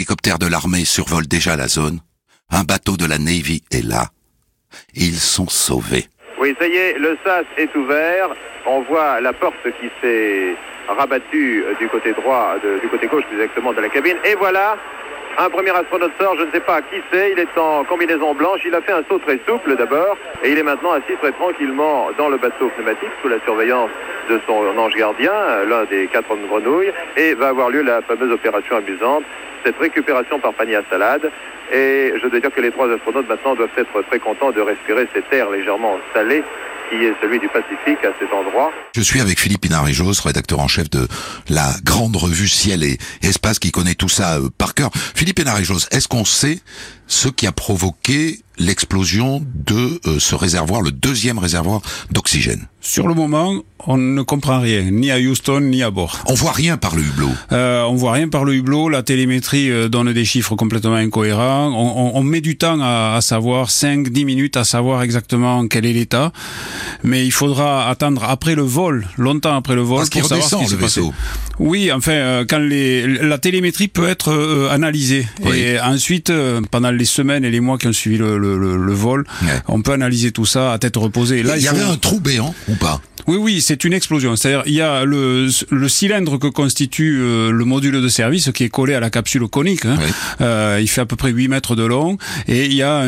hélicoptères de l'armée survolent déjà la zone. Un bateau de la Navy est là. Et ils sont sauvés. Oui, ça y est, le sas est ouvert. On voit la porte qui s'est rabattue du côté droit, du côté gauche plus exactement de la cabine. Et voilà, un premier astronaute sort, je ne sais pas qui c'est, il est en combinaison blanche, il a fait un saut très souple d'abord, et il est maintenant assis très tranquillement dans le bateau pneumatique sous la surveillance de son ange gardien, l'un des 4 hommes grenouilles, et va avoir lieu la fameuse opération amusante, cette récupération par panier à salade. Et je dois dire que les 3 astronautes maintenant doivent être très contents de respirer cet air légèrement salé qui est celui du Pacifique à cet endroit. Je suis avec Philippe Pinard-et-Josse, rédacteur en chef de la grande revue Ciel et Espace qui connaît tout ça par cœur. Philippe Pinard-et-Josse, est-ce qu'on sait ce qui a provoqué l'explosion de ce réservoir, le 2e réservoir d'oxygène? Sur le moment, on ne comprend rien, ni à Houston, ni à bord. On voit rien par le hublot. On voit rien par le hublot, la télémétrie donne des chiffres complètement incohérents. On met du temps à savoir, 5-10 minutes à savoir exactement quel est l'état. Mais il faudra attendre après le vol, longtemps après le vol, parce qu'il redescend le vaisseau. Oui, enfin, quand la télémétrie peut être analysée. Oui. Et ensuite, pendant les semaines et les mois qui ont suivi le vol, on peut analyser tout ça à tête reposée. Là, il y avait un trou béant ou pas? Oui, c'est une explosion. C'est-à-dire, il y a le cylindre que constitue le module de service qui est collé à la capsule conique. Hein. Oui. Il fait à peu près 8 mètres de long et il y a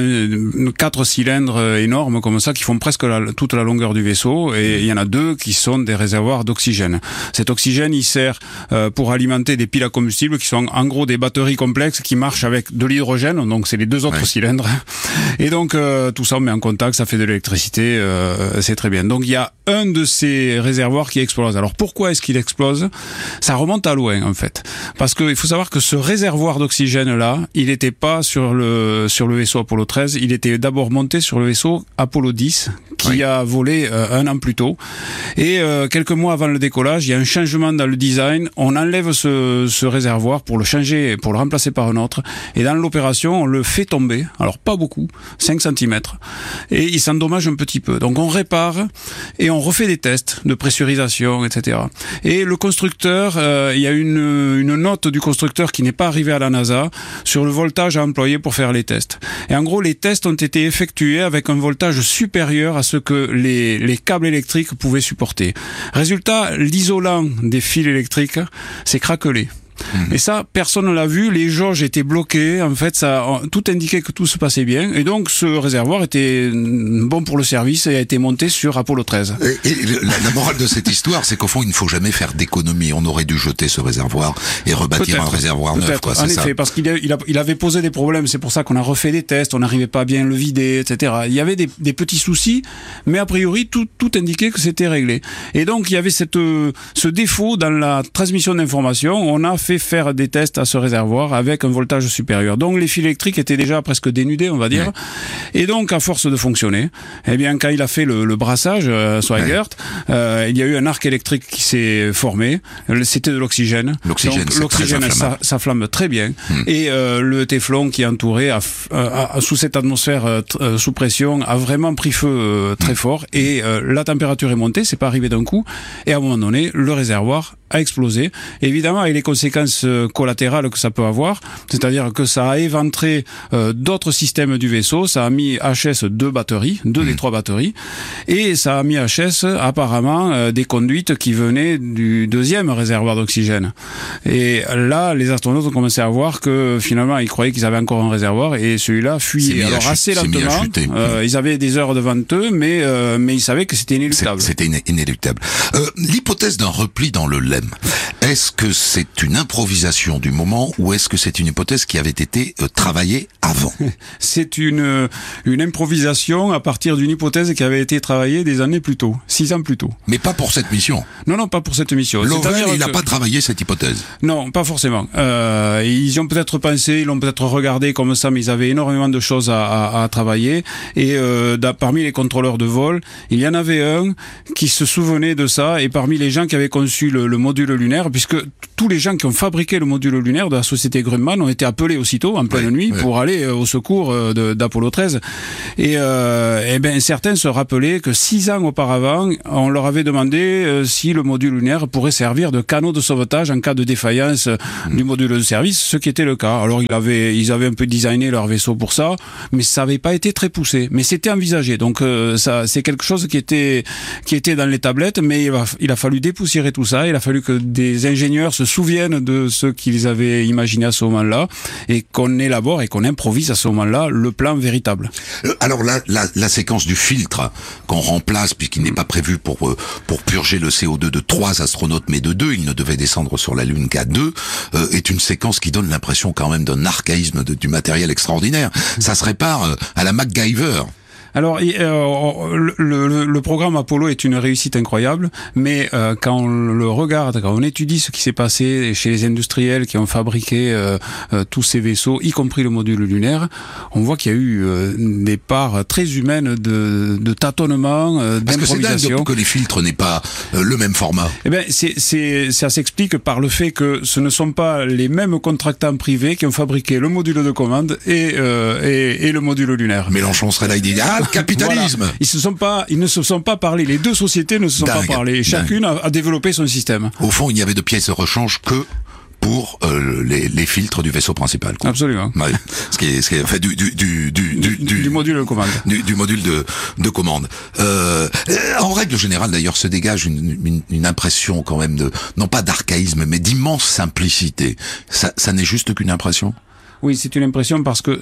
4 cylindres énormes comme ça qui font presque toute la longueur du vaisseau et il y en a 2 qui sont des réservoirs d'oxygène. Cet oxygène, il sert pour alimenter des piles à combustible qui sont en gros des batteries complexes qui marchent avec de l'hydrogène. Donc, c'est les 2 autres cylindres. Et donc, tout ça on met en contact, ça fait de l'électricité, c'est très bien. Donc, il y a un de ces réservoirs qui explose. Alors pourquoi est-ce qu'il explose? Ça remonte à loin en fait. Parce qu'il faut savoir que ce réservoir d'oxygène là, il n'était pas sur le vaisseau Apollo 13, il était d'abord monté sur le vaisseau Apollo 10 qui a volé un an plus tôt. Et quelques mois avant le décollage, il y a un changement dans le design. On enlève ce réservoir pour le changer, pour le remplacer par un autre. Et dans l'opération, on le fait tomber. Alors pas beaucoup, 5 cm. Et il s'endommage un petit peu. Donc on répare et on refait des tests de pressurisation, etc. Et le constructeur, il y a une note du constructeur qui n'est pas arrivée à la NASA sur le voltage à employer pour faire les tests. Et en gros, les tests ont été effectués avec un voltage supérieur à ce que les câbles électriques pouvaient supporter. Résultat, l'isolant des fils électriques s'est craquelé. Et ça, personne ne l'a vu, les jauges étaient bloquées, en fait, tout indiquait que tout se passait bien, et donc ce réservoir était bon pour le service et a été monté sur Apollo 13. Et la morale de cette histoire, c'est qu'au fond, il ne faut jamais faire d'économie. On aurait dû jeter ce réservoir et rebâtir un réservoir neuf, quoi, c'est ça. En effet, parce qu'il avait posé des problèmes, c'est pour ça qu'on a refait des tests, on n'arrivait pas à bien le vider, etc. Il y avait des petits soucis, mais a priori, tout indiquait que c'était réglé. Et donc, il y avait ce défaut dans la transmission d'informations, on a fait faire des tests à ce réservoir avec un voltage supérieur. Donc les fils électriques étaient déjà presque dénudés, on va dire. Et donc à force de fonctionner, eh bien quand il a fait le brassage, Swigert, il y a eu un arc électrique qui s'est formé. C'était de l'oxygène. L'oxygène, ça flamme très bien. Et le téflon qui entourait sous cette atmosphère sous pression a vraiment pris feu très fort. Et la température est montée, c'est pas arrivé d'un coup. Et à un moment donné, le réservoir a explosé. Évidemment, avec les conséquences collatérales que ça peut avoir, c'est-à-dire que ça a éventré d'autres systèmes du vaisseau, ça a mis HS 2 batteries, 2 des 3 batteries, et ça a mis HS apparemment des conduites qui venaient du 2e réservoir d'oxygène. Et là, les astronautes ont commencé à voir que finalement, ils croyaient qu'ils avaient encore un réservoir, et celui-là fuyait. Alors assez lentement, ils avaient des heures devant eux, mais ils savaient que c'était inéluctable. C'était inéluctable. L'hypothèse d'un repli dans le LEM, est-ce que c'est une improvisation du moment ou est-ce que c'est une hypothèse qui avait été travaillée avant? C'est une improvisation à partir d'une hypothèse qui avait été travaillée des années plus tôt, 6 ans plus tôt. Mais pas pour cette mission? Non, pas pour cette mission. Lovell, il n'a pas travaillé cette hypothèse? Non, pas forcément. Ils y ont peut-être pensé, ils l'ont peut-être regardé comme ça, mais ils avaient énormément de choses à travailler. Et parmi les contrôleurs de vol, il y en avait un qui se souvenait de ça, et parmi les gens qui avaient conçu le module lunaire, puisque tous les gens qui ont fabriqué le module lunaire de la société Grumman ont été appelés aussitôt en pleine nuit pour aller au secours d'Apollo 13. Et ben certains se rappelaient que 6 ans auparavant, on leur avait demandé si le module lunaire pourrait servir de canot de sauvetage en cas de défaillance du module de service, ce qui était le cas. Alors ils avaient un peu designé leur vaisseau pour ça, mais ça n'avait pas été très poussé. Mais c'était envisagé. Donc ça, c'est quelque chose qui était dans les tablettes, mais il a fallu dépoussiérer tout ça. Il a fallu que des ingénieurs se souviennent de ce qu'ils avaient imaginé à ce moment-là et qu'on élabore et qu'on improvise à ce moment-là le plan véritable. Alors la séquence du filtre qu'on remplace, puisqu'il n'est pas prévu pour purger le CO2 de 3 astronautes, mais de 2, il ne devait descendre sur la Lune qu'à 2, est une séquence qui donne l'impression quand même d'un archaïsme du matériel extraordinaire. Ça se répare à la MacGyver. Alors, le programme Apollo est une réussite incroyable, mais quand on le regarde, quand on étudie ce qui s'est passé chez les industriels qui ont fabriqué tous ces vaisseaux, y compris le module lunaire, on voit qu'il y a eu des parts très humaines de tâtonnement, d'improvisation. Parce que c'est dingue que les filtres n'aient pas le même format. Eh ben, ça s'explique par le fait que ce ne sont pas les mêmes contractants privés qui ont fabriqué le module de commande et le module lunaire. Mélenchon serait là, il dit le capitalisme. Voilà. Ils ne se sont pas parlé. Les deux sociétés ne se sont pas parlé. Chacune a développé son système. Au fond, il n'y avait de pièces de rechange que pour les filtres du vaisseau principal, quoi. Absolument. Ouais. Ce qui est fait du module de commande. Du module de commande. En règle générale, d'ailleurs, se dégage une impression quand même non pas d'archaïsme, mais d'immense simplicité. Ça n'est juste qu'une impression? Oui, c'est une impression parce que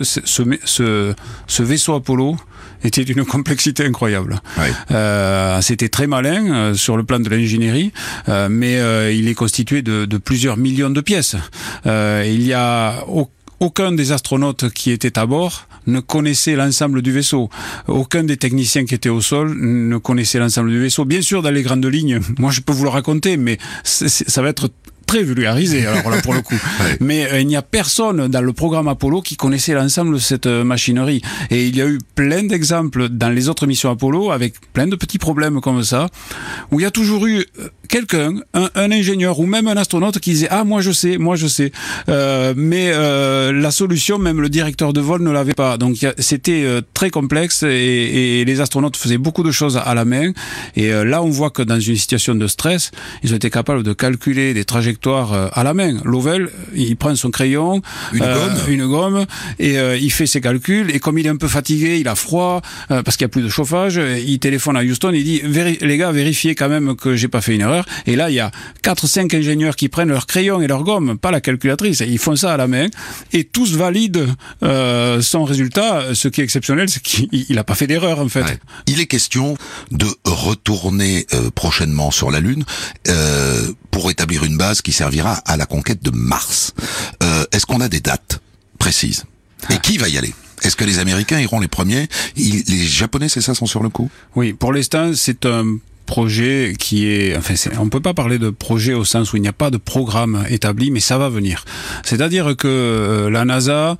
ce vaisseau Apollo était d'une complexité incroyable. Oui. C'était très malin sur le plan de l'ingénierie, mais il est constitué de plusieurs millions de pièces. Il y a aucun des astronautes qui étaient à bord ne connaissait l'ensemble du vaisseau. Aucun des techniciens qui étaient au sol ne connaissait l'ensemble du vaisseau. Bien sûr, dans les grandes lignes, moi je peux vous le raconter, mais ça va être très vulgarisé, alors là, pour le coup. Ouais. Mais il n'y a personne dans le programme Apollo qui connaissait l'ensemble de cette machinerie. Et il y a eu plein d'exemples dans les autres missions Apollo, avec plein de petits problèmes comme ça, où il y a toujours eu quelqu'un, un ingénieur ou même un astronaute qui disait « Ah, moi je sais ». Mais la solution, même le directeur de vol ne l'avait pas. Donc c'était très complexe et les astronautes faisaient beaucoup de choses à la main. Et là, on voit que dans une situation de stress, ils ont été capables de calculer des trajectoires à la main. Lovell, il prend son crayon, une gomme, et il fait ses calculs, et comme il est un peu fatigué, il a froid, parce qu'il n'y a plus de chauffage, il téléphone à Houston, il dit, les gars, vérifiez quand même que j'ai pas fait une erreur. Et là, il y a 4-5 ingénieurs qui prennent leur crayon et leur gomme, pas la calculatrice, ils font ça à la main, et tous valident son résultat. Ce qui est exceptionnel, c'est qu'il n'a pas fait d'erreur, en fait. Ouais. Il est question de retourner prochainement sur la Lune, pour établir une base qui servira à la conquête de Mars. Est-ce qu'on a des dates précises? Et qui va y aller? Est-ce que les Américains iront les premiers? Les Japonais, c'est ça, sont sur le coup? Oui, pour l'instant, c'est un projet qui est... Enfin, on peut pas parler de projet au sens où il n'y a pas de programme établi, mais ça va venir. C'est-à-dire que la NASA...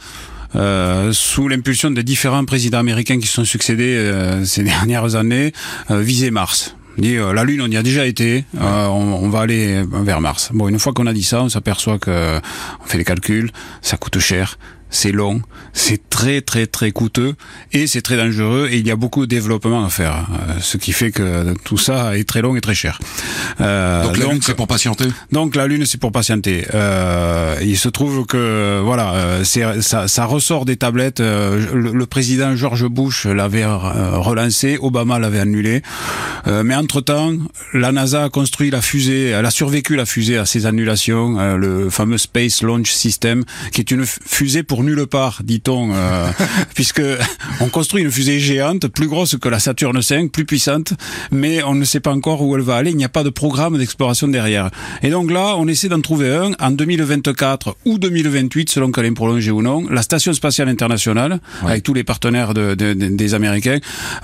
sous l'impulsion des différents présidents américains qui se sont succédés ces dernières années, visait Mars. La Lune, on y a déjà été, on va aller vers Mars. Bon, une fois qu'on a dit ça, on s'aperçoit que on fait les calculs, ça coûte cher, c'est long, c'est très très très coûteux et c'est très dangereux et il y a beaucoup de développement à faire, ce qui fait que tout ça est très long et très cher. Donc la Lune c'est pour patienter. Donc la Lune c'est pour patienter. Il se trouve que voilà, ça ressort des tablettes. Le président George Bush l'avait relancé, Obama l'avait annulé, mais entre-temps la NASA a construit la fusée, elle a survécu la fusée à ces annulations, le fameux Space Launch System, qui est une fusée pour nulle part, dit-on, puisque on construit une fusée géante, plus grosse que la Saturne V, plus puissante, mais on ne sait pas encore où elle va aller, il n'y a pas de programme d'exploration derrière. Et donc là, on essaie d'en trouver un en 2024 ou 2028, selon qu'elle est prolongée ou non. La Station Spatiale Internationale, avec tous les partenaires des Américains,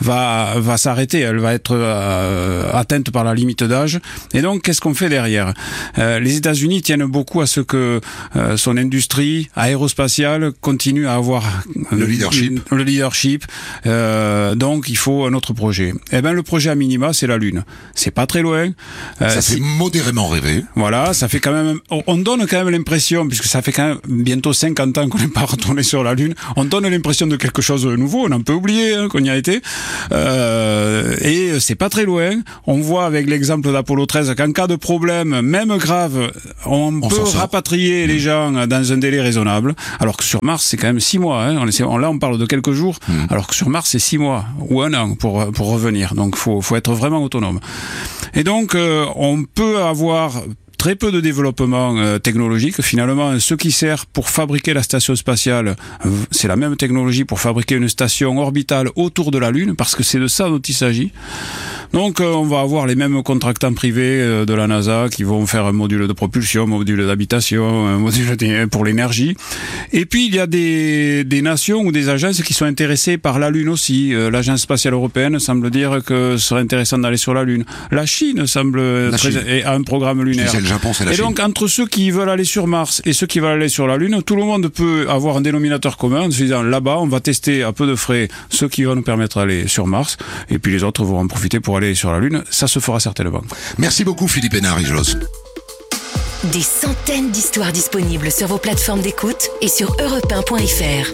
va s'arrêter, elle va être atteinte par la limite d'âge. Et donc, qu'est-ce qu'on fait derrière? Les États-Unis tiennent beaucoup à ce que son industrie aérospatiale continue à avoir le leadership. Donc il faut un autre projet. Eh ben le projet à minima, c'est la Lune. C'est pas très loin. Ça fait modérément rêver. Voilà, ça fait quand même. On donne quand même l'impression, puisque ça fait quand même bientôt 50 ans qu'on n'est pas retourné sur la Lune. On donne l'impression de quelque chose de nouveau. On a un peu oublié qu'on y a été. Et c'est pas très loin. On voit avec l'exemple d'Apollo 13 qu'en cas de problème, même grave, on peut rapatrier les gens dans un délai raisonnable. Alors que sur Mars, c'est quand même 6 mois. Là, on parle de quelques jours. Alors que sur Mars, c'est 6 mois ou 1 an pour revenir. Donc, faut être vraiment autonome. Et donc, on peut avoir très peu de développement technologique. Finalement, ce qui sert pour fabriquer la station spatiale, c'est la même technologie pour fabriquer une station orbitale autour de la Lune, parce que c'est de ça dont il s'agit. Donc, on va avoir les mêmes contractants privés de la NASA qui vont faire un module de propulsion, un module d'habitation, un module pour l'énergie. Et puis, il y a des nations ou des agences qui sont intéressées par la Lune aussi. L'Agence spatiale européenne semble dire que ce serait intéressant d'aller sur la Lune. La Chine a un programme lunaire. Le Japon, c'est la Chine. Donc, entre ceux qui veulent aller sur Mars et ceux qui veulent aller sur la Lune, tout le monde peut avoir un dénominateur commun en se disant, là-bas, on va tester à peu de frais ce qui va nous permettre d'aller sur Mars, et puis les autres vont en profiter pour aller sur la Lune. Ça se fera certainement. Merci beaucoup, Philippe Hénard-Rijos. Des centaines d'histoires disponibles sur vos plateformes d'écoute et sur europe1.fr.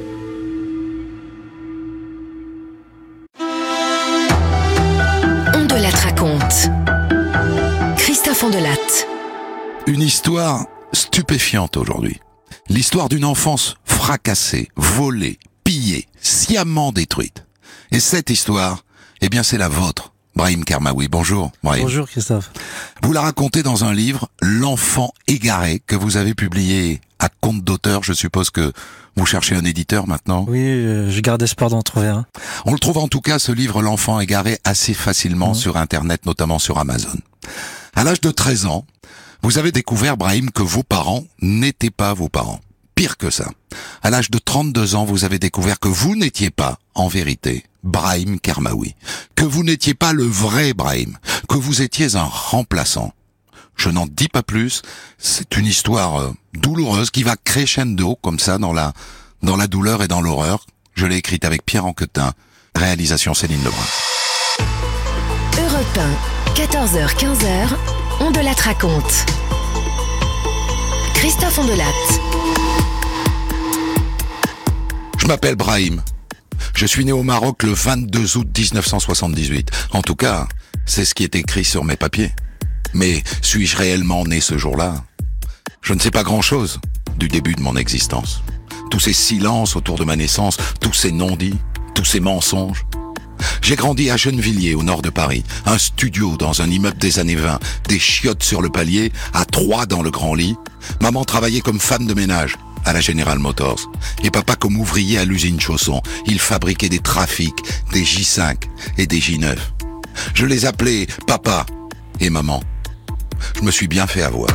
On de la raconte. Christophe Ondelatte. Une histoire stupéfiante aujourd'hui. L'histoire d'une enfance fracassée, volée, pillée, sciemment détruite. Et cette histoire, eh bien c'est la vôtre. Brahim Kermaoui, bonjour. Brahim. Bonjour Christophe. Vous la racontez dans un livre, L'enfant égaré, que vous avez publié à compte d'auteur. Je suppose que vous cherchez un éditeur maintenant. Oui, je garde espoir d'en trouver un. On le trouve en tout cas, ce livre, L'enfant égaré, assez facilement sur Internet, notamment sur Amazon. À l'âge de 13 ans, vous avez découvert, Brahim, que vos parents n'étaient pas vos parents. Pire que ça. À l'âge de 32 ans, vous avez découvert que vous n'étiez pas, en vérité, Brahim Kermaoui. Que vous n'étiez pas le vrai Brahim. Que vous étiez un remplaçant. Je n'en dis pas plus. C'est une histoire douloureuse qui va crescendo comme ça dans la douleur et dans l'horreur. Je l'ai écrite avec Pierre Anquetin. Réalisation Céline Lebrun. Europe 1, 14h-15h, Ondelatte raconte. Christophe Ondelatte. Je m'appelle Brahim. Je suis né au Maroc le 22 août 1978. En tout cas, c'est ce qui est écrit sur mes papiers. Mais suis-je réellement né ce jour-là ? Je ne sais pas grand-chose du début de mon existence. Tous ces silences autour de ma naissance, tous ces non-dits, tous ces mensonges. J'ai grandi à Gennevilliers, au nord de Paris. Un studio dans un immeuble des années 20, des chiottes sur le palier, à 3 dans le grand lit. Maman travaillait comme femme de ménage à la General Motors. Et papa comme ouvrier à l'usine Chausson. Il fabriquait des Trafic, des J5 et des J9. Je les appelais papa et maman. Je me suis bien fait avoir.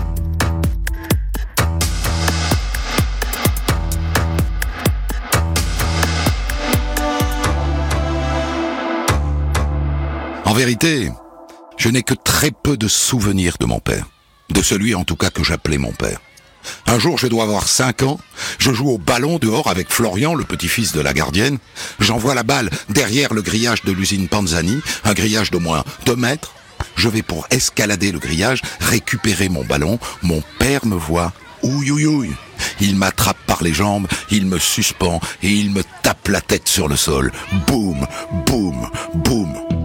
En vérité, je n'ai que très peu de souvenirs de mon père. De celui en tout cas que j'appelais mon père. Un jour, je dois avoir 5 ans, je joue au ballon dehors avec Florian, le petit-fils de la gardienne. J'envoie la balle derrière le grillage de l'usine Panzani, un grillage d'au moins 2 mètres. Je vais pour escalader le grillage, récupérer mon ballon. Mon père me voit. Ouïe, ouïe, ouïe. Il m'attrape par les jambes, il me suspend et il me tape la tête sur le sol. Boum, boum, boum.